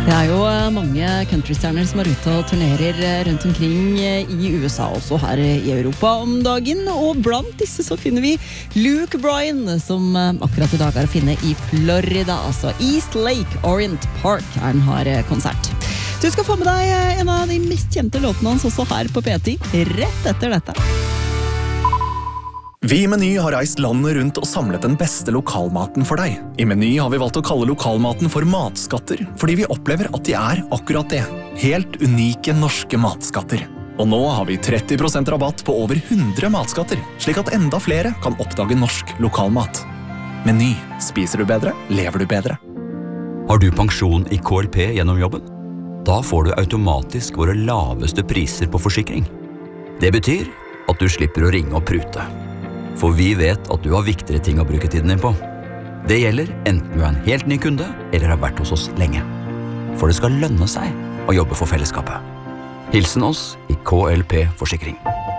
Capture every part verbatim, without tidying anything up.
Det er jo mange countrystjerner som er ute og turnerer rundt omkring i U S A, også her i Europa om dagen. Og blant disse så finner vi Luke Bryan, som akkurat i dag er å finne i Florida, altså East Lake Orient Park, her han har konsert. Du skal få med deg en av de mest kjente låtene hans også her på P ti, rett etter dette. Vi i Meny har reist landet rundt og samlet den beste lokalmaten for deg. I Meny har vi valgt å kalle lokalmaten for matskatter, fordi vi opplever at de er akkurat det. Helt unike norske matskatter. Og nå har vi tretti prosent rabatt på over hundre matskatter, slik at enda flere kan oppdage norsk lokalmat. Meny. Spiser du bedre, lever du bedre. Har du pensjon i K L P gjennom jobben? Da får du automatisk våre laveste priser på forsikring. Det betyr at du slipper å ringe og prute. For vi vet at du har viktigere ting å bruke tiden din på. Det gjelder enten du er en helt ny kunde, eller har vært hos oss lenge. For det skal lønne seg å jobbe for fellesskapet. Hilsen oss i K L P Forsikring.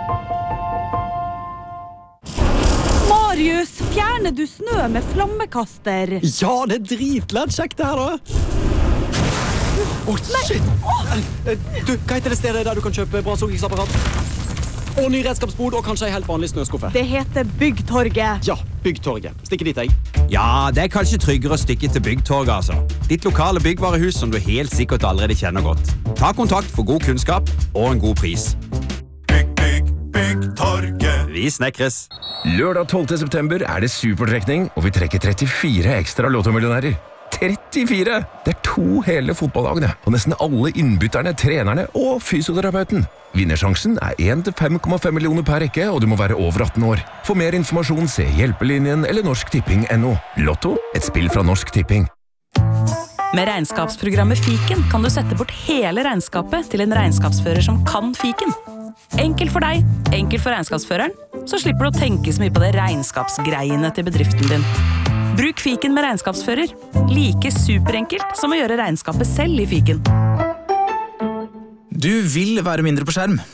Marius, fjerner du snø med flammekaster? Ja, det er dritlett kjekt det her da. Åh, oh, shit! Du, hva heter det stedet der du kan kjøpe bra soggingsapparat? Og ny redskapsbod, og kanskje en helt vanlig snøskuffe. Det heter Byggtorget. Ja, Byggtorget. Stikker dit, jeg. Ja, det er kanskje tryggere å stikke til Byggtorget, altså. Ditt lokale byggvarehus som du helt sikkert allerede kjenner godt. Ta kontakt for god kunnskap og en god pris. Bygg, bygg, Byggtorget. Vi snekres. Lørdag tolvte september er det supertrekning, og vi trekker trettifire ekstra lottomillionærer. trettifire! Det er to hele fotballagene, og nesten alle innbytterne, trenerne og fysioterapeuten. Vinnersjansen er én til fem komma fem millioner per rekke, og du må være over atten år. For mer informasjon, se Hjelpelinjen eller Norsk Tipping punktum no. Lotto, et spill fra Norsk Tipping. Med regnskapsprogrammet Fiken kan du sette bort hele regnskapet til en regnskapsfører som kan Fiken. Enkelt for deg, enkelt for regnskapsføreren, så slipper du å tenke så mye på det regnskapsgreiene til bedriften din. Bruk Fiken med regnskapsfører. Like superenkelt som å gjøre regnskapet selv i Fiken. Du vil være mindre på skjerm,